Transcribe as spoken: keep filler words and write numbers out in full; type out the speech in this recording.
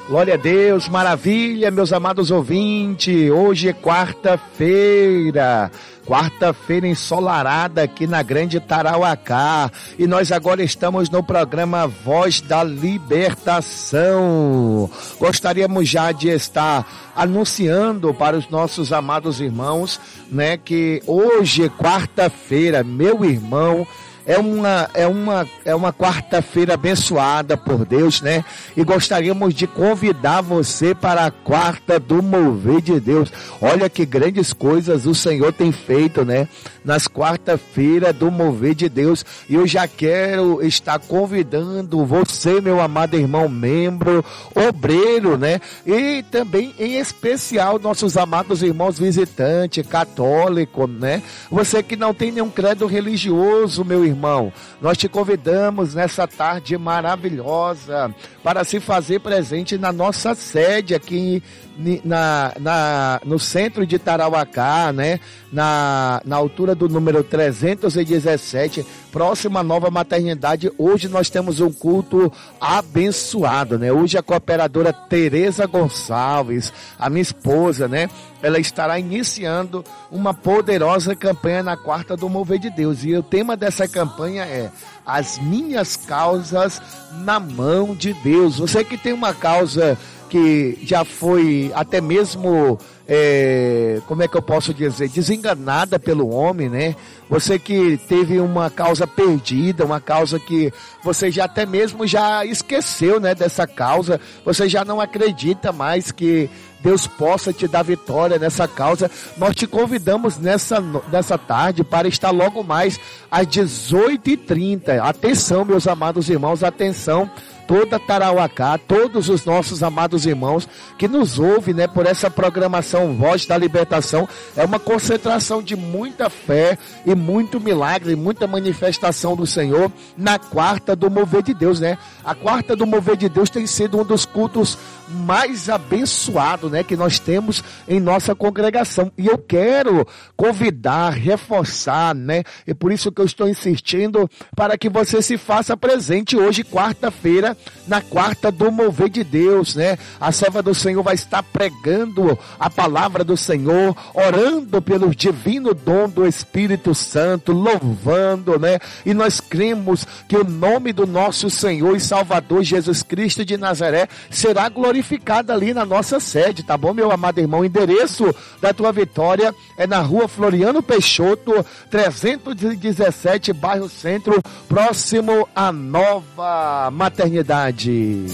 Glória a Deus, maravilha, meus amados ouvintes. Hoje é quarta-feira, quarta-feira ensolarada aqui na Grande Tarauacá. E nós agora estamos no programa Voz da Libertação. Gostaríamos já de estar anunciando para os nossos amados irmãos, né, que hoje é quarta-feira, meu irmão. É uma, é uma, é uma quarta-feira abençoada por Deus, né? E gostaríamos de convidar você para a quarta do Mover de Deus. Olha que grandes coisas o Senhor tem feito, né? Nas quarta-feiras do Mover de Deus. E eu já quero estar convidando você, meu amado irmão, membro, obreiro, né? E também, em especial, nossos amados irmãos visitantes, católicos, né? Você que não tem nenhum credo religioso, meu irmão. Irmão, nós te convidamos nessa tarde maravilhosa para se fazer presente na nossa sede aqui na, na, no centro de Tarauacá, né? Na, na altura do número trezentos e dezessete, próxima à nova maternidade. Hoje nós temos um culto abençoado, né? Hoje a cooperadora Tereza Gonçalves, a minha esposa, né? Ela estará iniciando uma poderosa campanha na quarta do Mover de Deus. E o tema dessa campanha é As Minhas Causas na Mão de Deus. Você que tem uma causa que já foi até mesmo, é, como é que eu posso dizer, desenganada pelo homem, né? Você que teve uma causa perdida, uma causa que você já até mesmo já esqueceu, né, dessa causa, você já não acredita mais que Deus possa te dar vitória nessa causa. Nós te convidamos nessa, nessa tarde para estar logo mais às dezoito e trinta. Atenção, meus amados irmãos, atenção. Toda Tarauacá, todos os nossos amados irmãos que nos ouvem, né, por essa programação Voz da Libertação. É uma concentração de muita fé e muito milagre, muita manifestação do Senhor na quarta do Mover de Deus, né? A quarta do Mover de Deus tem sido um dos cultos mais abençoados, né, que nós temos em nossa congregação. E eu quero convidar, reforçar, né? E por isso que eu estou insistindo para que você se faça presente hoje, quarta-feira, na quarta do Mover de Deus, né? A serva do Senhor vai estar pregando a palavra do Senhor, orando pelo divino dom do Espírito Santo, louvando, né? E nós cremos que o nome do nosso Senhor e Salvador Jesus Cristo de Nazaré será glorificado ali na nossa sede, tá bom, meu amado irmão? O endereço da tua vitória é na rua Floriano Peixoto, trezentos e dezessete, bairro Centro, próximo à nova maternidade.